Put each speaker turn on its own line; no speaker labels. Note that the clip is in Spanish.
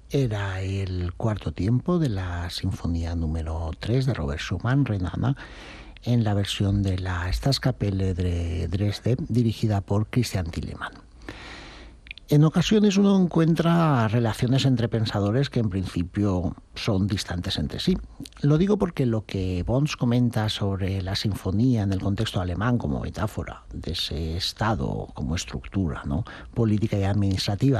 Era el cuarto tiempo de la Sinfonía número 3 de Robert Schumann, Renana, en la versión de la Staatskapelle de Dresde, dirigida por Christian Thielemann. En ocasiones uno encuentra relaciones entre pensadores que en principio son distantes entre sí. Lo digo porque lo que Bonds comenta sobre la sinfonía en el contexto alemán como metáfora de ese estado, como estructura, ¿no?, política y administrativa,